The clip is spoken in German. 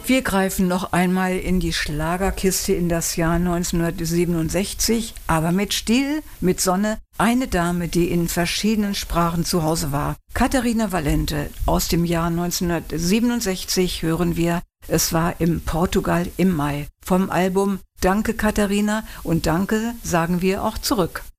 Wir greifen noch einmal in die Schlagerkiste in das Jahr 1967, aber mit Stil, mit Sonne. Eine Dame, die in verschiedenen Sprachen zu Hause war. Catarina Valente aus dem Jahr 1967 hören wir. Es war in Portugal im Mai. Vom Album Danke Catarina und Danke sagen wir auch zurück.